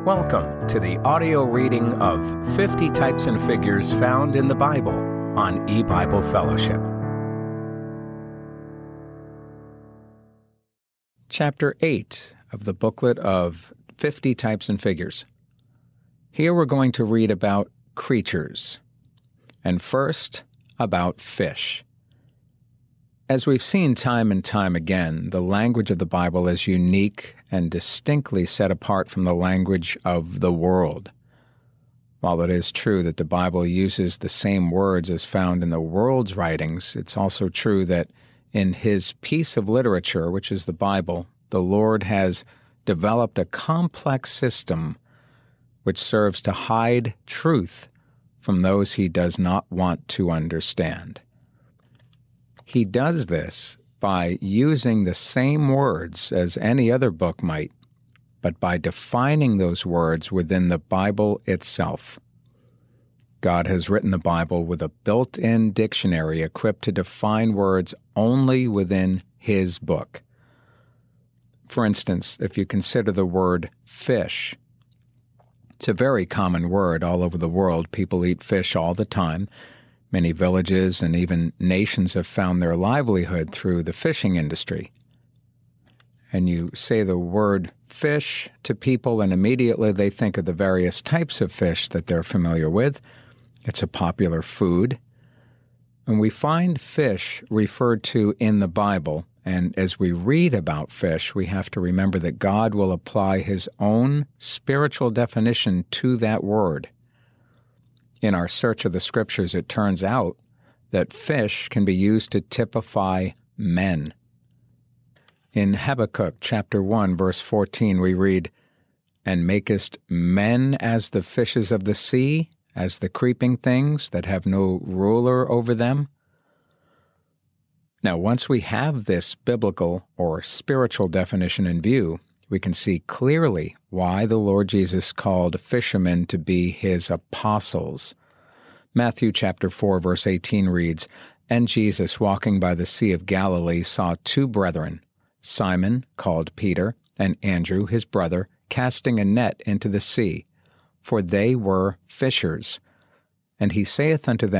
Welcome to the audio reading of 50 Types and Figures Found in the Bible on eBible Fellowship. Chapter 8 of the booklet of 50 Types and Figures. Here we're going to read about creatures, and first about fish. As we've seen time and time again, the language of the Bible is unique and distinctly set apart from the language of the world. While it is true that the Bible uses the same words as found in the world's writings, it's also true that in His piece of literature, which is the Bible, the Lord has developed a complex system which serves to hide truth from those He does not want to understand. He does this by using the same words as any other book might, but by defining those words within the Bible itself. God has written the Bible with a built-in dictionary equipped to define words only within His book. For instance, if you consider the word fish, it's a very common word all over the world. People eat fish all the time. Many villages and even nations have found their livelihood through the fishing industry. And you say the word fish to people, and immediately they think of the various types of fish that they're familiar with. It's a popular food. And we find fish referred to in the Bible, and as we read about fish, we have to remember that God will apply His own spiritual definition to that word. In our search of the Scriptures, it turns out that fish can be used to typify men. In Habakkuk chapter 1, verse 14, we read, "And makest men as the fishes of the sea, as the creeping things that have no ruler over them." Now, once we have this biblical or spiritual definition in view, we can see clearly why the Lord Jesus called fishermen to be His apostles. Matthew chapter 4, verse 18 reads, "And Jesus, walking by the Sea of Galilee, saw two brethren, Simon, called Peter, and Andrew, his brother, casting a net into the sea, for they were fishers. And He saith unto them,